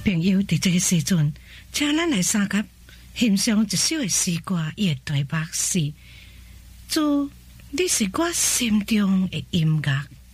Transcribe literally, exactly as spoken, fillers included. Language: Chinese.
朋友，伫这个时阵，请咱来三甲欣赏一首的诗歌，伊的题目是：主，你是我心中的音乐。